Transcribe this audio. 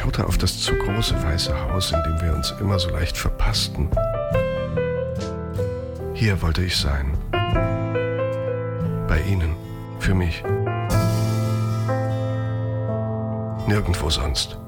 schaute auf das zu große weiße Haus, in dem wir uns immer so leicht verpassten. Hier wollte ich sein. Bei Ihnen. Für mich. Nirgendwo sonst.